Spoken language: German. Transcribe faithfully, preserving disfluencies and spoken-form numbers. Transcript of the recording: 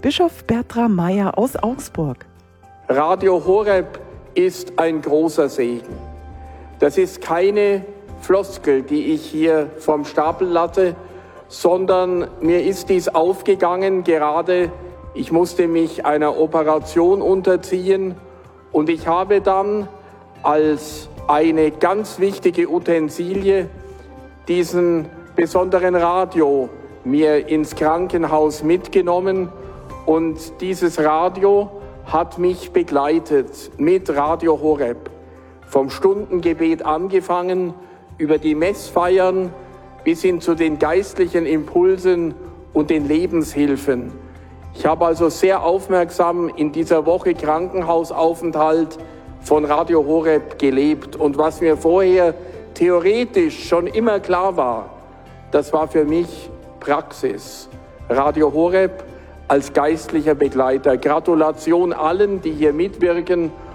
Bischof Bertram Meyer aus Augsburg. Radio Horeb ist ein großer Segen. Das ist keine Floskel, die ich hier vom Stapel lasse, sondern mir ist dies aufgegangen, gerade ich musste mich einer Operation unterziehen und ich habe dann als eine ganz wichtige Utensilie diesen besonderen Radio mir ins Krankenhaus mitgenommen und dieses Radio hat mich begleitet mit Radio Horeb. Vom Stundengebet angefangen, über die Messfeiern bis hin zu den geistlichen Impulsen und den Lebenshilfen. Ich habe also sehr aufmerksam in dieser Woche Krankenhausaufenthalt von Radio Horeb gelebt. Und was mir vorher theoretisch schon immer klar war, das war für mich Praxis. Radio Horeb als geistlicher Begleiter. Gratulation allen, die hier mitwirken